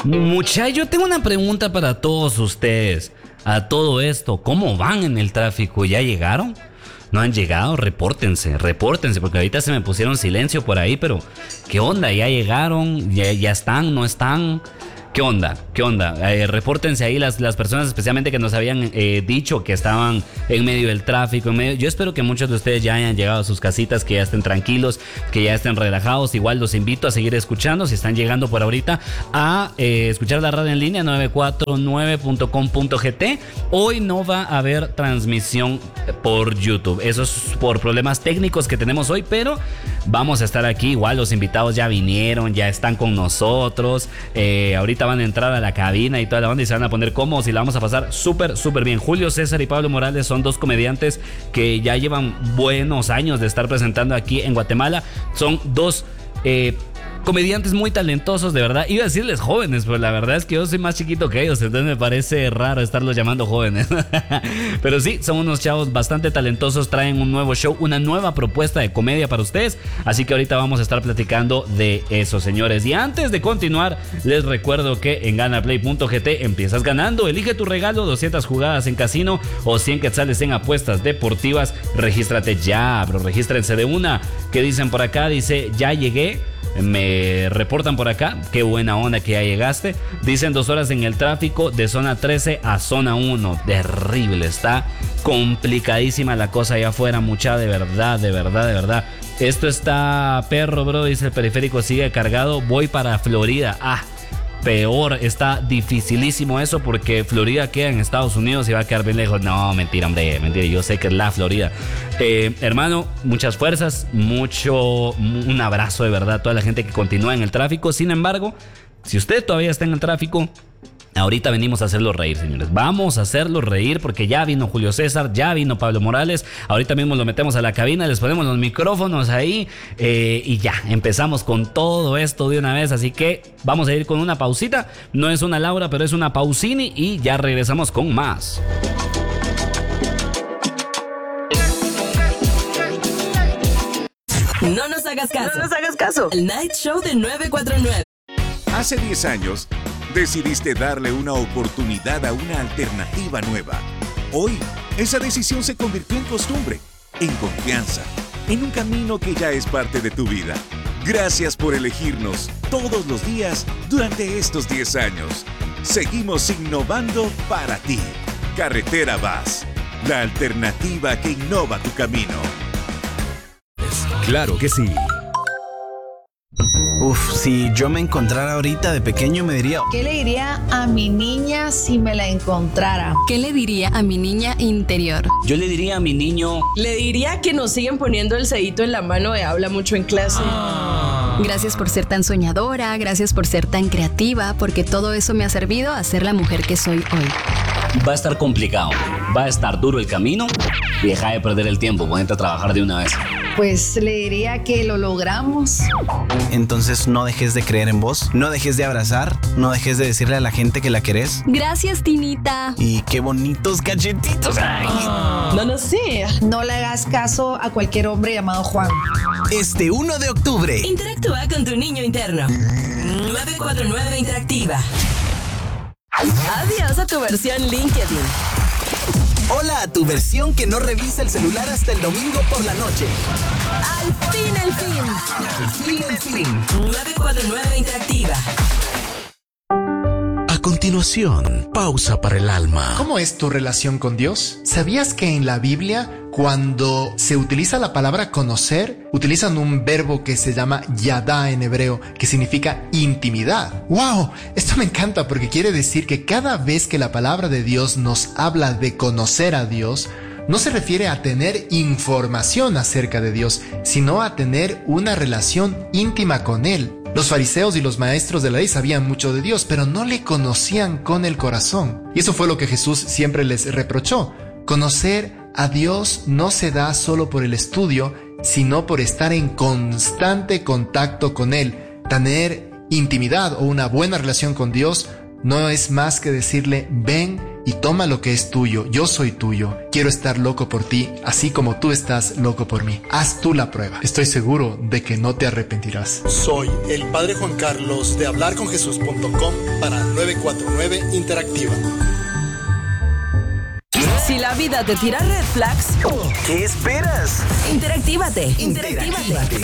Muchachos, yo tengo una pregunta para todos ustedes. A todo esto, ¿cómo van en el tráfico? ¿Ya llegaron? ¿No han llegado? Repórtense, porque ahorita se me pusieron silencio por ahí, pero ¿qué onda? ¿Ya llegaron? ¿Ya están? ¿No están? ¿Qué onda? Repórtense ahí las personas especialmente que nos habían dicho que estaban en medio del tráfico. Yo espero que muchos de ustedes ya hayan llegado a sus casitas, que ya estén tranquilos, que ya estén relajados. Igual los invito a seguir escuchando, si están llegando por ahorita, a escuchar la radio en línea 949.com.gt. Hoy no va a haber transmisión por YouTube. Eso es por problemas técnicos que tenemos hoy, pero vamos a estar aquí. Igual los invitados ya vinieron, ya están con nosotros. Ahorita van a entrar a la cabina y toda la banda y se van a poner cómodos y la vamos a pasar súper bien. Julio César y Pablo Morales son dos comediantes que ya llevan buenos años de estar presentando aquí en Guatemala. Son dos comediantes muy talentosos, de verdad. Iba a decirles jóvenes, pero la verdad es que yo soy más chiquito que ellos, entonces me parece raro estarlos llamando jóvenes. Pero sí, son unos chavos bastante talentosos, traen un nuevo show, una nueva propuesta de comedia para ustedes, así que ahorita vamos a estar platicando de eso, señores. Y antes de continuar, les recuerdo que en ganaplay.gt empiezas ganando, elige tu regalo, 200 jugadas en casino o 100 quetzales en apuestas deportivas. Regístrate ya, pero regístrense de una. ¿Qué dicen por acá? Dice, ya llegué. Me reportan por acá, qué buena onda que ya llegaste. Dicen 2 horas en el tráfico de zona 13 a zona 1. Terrible, está complicadísima la cosa allá afuera, mucha, de verdad. Esto está perro, bro, dice el periférico sigue cargado, voy para Florida. Peor, está dificilísimo eso porque Florida queda en Estados Unidos y va a quedar bien lejos. No, mentira, yo sé que es la Florida. Hermano, muchas fuerzas, un abrazo de verdad a toda la gente que continúa en el tráfico. Sin embargo, si usted todavía está en el tráfico, ahorita venimos a hacerlo reír, señores. Vamos a hacerlo reír porque ya vino Julio César, ya vino Pablo Morales. Ahorita mismo lo metemos a la cabina, les ponemos los micrófonos ahí y ya, empezamos con todo esto de una vez. Así que vamos a ir con una pausita. No es una Laura, pero es una pausini y ya regresamos con más. No nos hagas caso. El Night Show de 949. Hace 10 años decidiste darle una oportunidad a una alternativa nueva. Hoy, esa decisión se convirtió en costumbre, en confianza, en un camino que ya es parte de tu vida. Gracias por elegirnos todos los días durante estos 10 años. Seguimos innovando para ti. Carretera Vas, la alternativa que innova tu camino. Claro que sí. Si yo me encontrara ahorita de pequeño me diría... ¿Qué le diría a mi niña si me la encontrara? ¿Qué le diría a mi niña interior? Yo le diría a mi niño... Le diría que nos siguen poniendo el cedito en la mano de habla mucho en clase. Gracias por ser tan soñadora, gracias por ser tan creativa, porque todo eso me ha servido a ser la mujer que soy hoy. Va a estar complicado, va a estar duro el camino y deja de perder el tiempo, ponete a trabajar de una vez. Pues le diría que lo logramos. Entonces no dejes de creer en vos, no dejes de abrazar, no dejes de decirle a la gente que la querés. Gracias, Tinita. Y qué bonitos cachetitos. Ay. No sé. No le hagas caso a cualquier hombre llamado Juan. Este 1 de octubre. Interactúa con tu niño interno. 949 Interactiva. Adiós a tu versión LinkedIn. Hola a tu versión que no revisa el celular hasta el domingo por la noche. Al fin. 949 Interactiva. A continuación, pausa para el alma. ¿Cómo es tu relación con Dios? ¿Sabías que en la Biblia, cuando se utiliza la palabra conocer, utilizan un verbo que se llama yadá en hebreo, que significa intimidad? ¡Wow! Esto me encanta porque quiere decir que cada vez que la palabra de Dios nos habla de conocer a Dios, no se refiere a tener información acerca de Dios, sino a tener una relación íntima con Él. Los fariseos y los maestros de la ley sabían mucho de Dios, pero no le conocían con el corazón. Y eso fue lo que Jesús siempre les reprochó. Conocer a Dios no se da solo por el estudio, sino por estar en constante contacto con Él. Tener intimidad o una buena relación con Dios no es más que decirle, ven y toma lo que es tuyo. Yo soy tuyo. Quiero estar loco por ti, así como tú estás loco por mí. Haz tú la prueba. Estoy seguro de que no te arrepentirás. Soy el Padre Juan Carlos de hablarconjesús.com para 949 Interactiva. Si la vida te tira red flags, ¿Qué esperas? interactívate. Interactívate.